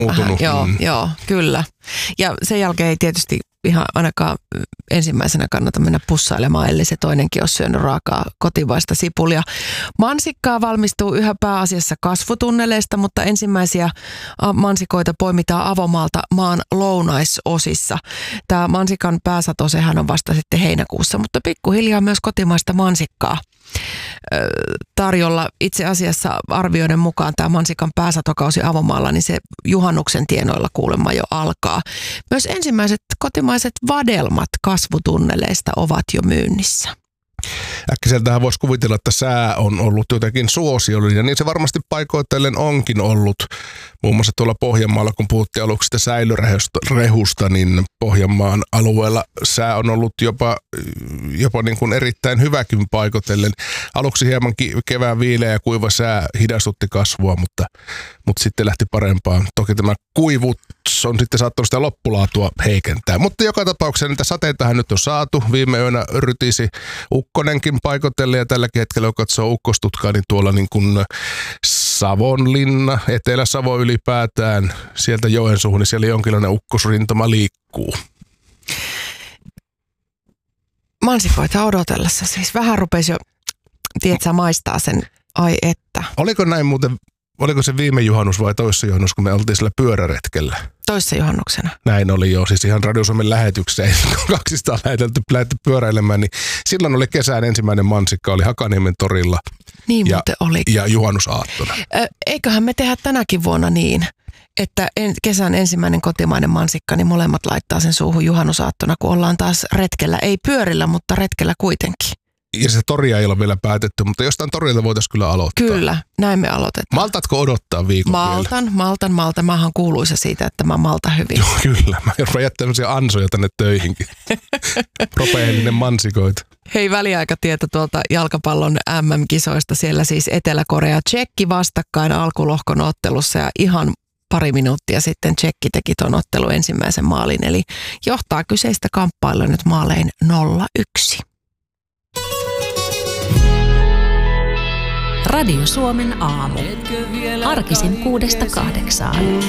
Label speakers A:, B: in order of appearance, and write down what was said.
A: Joo, kyllä. Ja sen jälkeen ei tietysti ihan ainakaan ensimmäisenä kannata mennä pussailemaan, eli se toinenkin on syönyt raakaa kotimaista sipulia. Mansikkaa valmistuu yhä pääasiassa kasvutunneleista, mutta ensimmäisiä mansikoita poimitaan avomaalta maan lounaisosissa. Tämä mansikan pääsato, sehän on vasta sitten heinäkuussa, mutta pikkuhiljaa myös kotimaista mansikkaa tarjolla. Itse asiassa arvioiden mukaan tämä mansikan pääsatokausi avomaalla, niin se juhannuksen tienoilla kuulemma jo alkaa. Myös ensimmäiset kotimaiset vadelmat kasvutunneleista ovat jo myynnissä.
B: Äkkiseltähän voisi kuvitella, että sää on ollut jotenkin suosiollinen, ja niin se varmasti paikoitellen onkin ollut. Muun muassa tuolla Pohjanmaalla, kun puhuttiin aluksi sitä säilörehusta, niin Pohjanmaan alueella sää on ollut jopa niin kuin erittäin hyväkin paikoitellen. Aluksi hieman kevään viileä ja kuiva sää hidastutti kasvua, mutta sitten lähti parempaan. Toki tämä kuivuus on sitten saattanut sitä loppulaatua heikentää. Mutta joka tapauksessa niitä sateitahan nyt on saatu. Viime yönä rytisi ukkonenkin paikoitellen, ja tälläkin hetkellä, kun katsoo ukkostutkaa, niin tuolla niin kuin Savonlinna, Etelä-Savo ylipäätään, sieltä Joensuuhun, niin siellä jonkinlainen ukkosrintama liikkuu.
A: Mansikoita odotellessa siis vähän rupesi jo, tiedätkö, maistaa sen, ai että.
B: Oliko se viime juhannus vai toissa juhannus, kun me oltiin sillä pyöräretkellä?
A: Toissa juhannuksena.
B: Näin oli jo, siis ihan Radio Suomen lähetykseen, 200 lähdetty pyöräilemään, niin silloin oli kesän ensimmäinen mansikka, oli Hakaniemen torilla.
A: Niin muuten oli.
B: Ja juhannusaattona.
A: Eiköhän me tehdä tänäkin vuonna niin, että kesän ensimmäinen kotimainen mansikka, niin molemmat laittaa sen suuhun juhannusaattona, kun ollaan taas retkellä. Ei pyörillä, mutta retkellä kuitenkin.
B: Ja se toria ei ole vielä päätetty, mutta jostain torilta voitaisiin kyllä aloittaa.
A: Kyllä, näin me aloitetaan.
B: Maltatko odottaa viikon
A: Maltan. Mä oon kuuluisa siitä, että mä maltan hyvin.
B: Joo, kyllä. Mä joudun jättää sellaisia ansoja tänne töihinkin. Propeellinen mansikoita.
A: Hei, väliaikatieto tuolta jalkapallon MM-kisoista. Siellä siis Etelä-Korea Tšekki vastakkain alkulohkon ottelussa, ja ihan pari minuuttia sitten Tšekki teki ton ottelun ensimmäisen maalin. Eli johtaa kyseistä kamppailua nyt maalein 0-1.
C: Radio Suomen aamu. Arkisin 6-8.